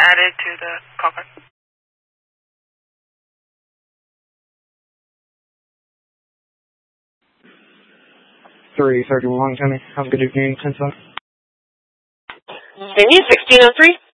added to the call card. 331, Kenny. Have a good evening, 10-7. Vinny, 1603.